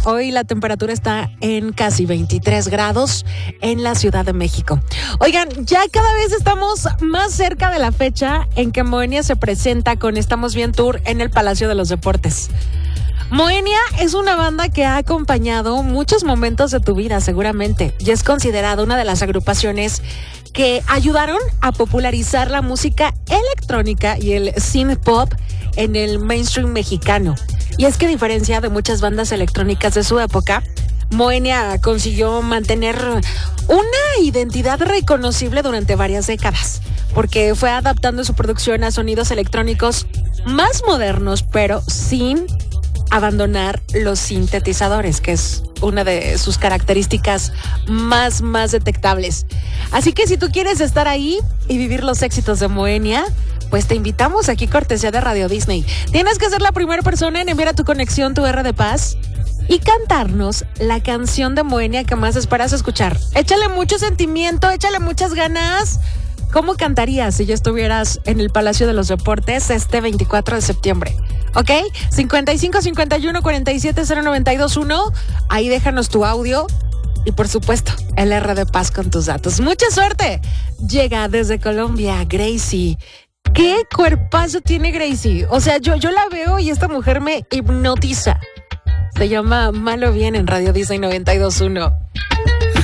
Hoy la temperatura está en casi 23 grados en la Ciudad de México. Oigan, ya cada vez estamos más cerca de la fecha en que Moenia se presenta con Estamos Bien Tour en el Palacio de los Deportes. Moenia es una banda que ha acompañado muchos momentos de tu vida, seguramente, y es considerada una de las agrupaciones que ayudaron a popularizar la música electrónica y el synth pop en el mainstream mexicano. Y es que a diferencia de muchas bandas electrónicas de su época, Moenia consiguió mantener una identidad reconocible durante varias décadas, porque fue adaptando su producción a sonidos electrónicos más modernos, pero sin abandonar los sintetizadores, que es una de sus características más detectables. Así que si tú quieres estar ahí y vivir los éxitos de Moenia, pues te invitamos aquí, cortesía de Radio Disney. Tienes que ser la primera persona en enviar a tu conexión tu R de paz y cantarnos la canción de Moenia que más esperas escuchar. Échale mucho sentimiento, échale muchas ganas. ¿Cómo cantarías si ya estuvieras en el Palacio de los Deportes este 24 de septiembre? ¿Ok? 55 51 47 0921. Ahí déjanos tu audio. Y por supuesto, el R de paz con tus datos. ¡Mucha suerte! Llega desde Colombia, Gracie. ¿Qué cuerpazo tiene Gracie? O sea, yo la veo y esta mujer me hipnotiza. Se llama Malo Bien en Radio Disney 92.1.